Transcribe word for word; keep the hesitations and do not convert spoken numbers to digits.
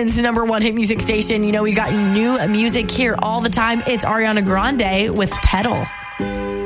Houston's number one hit music station. You know, we got new music here all the time. It's Ariana Grande with Pedal.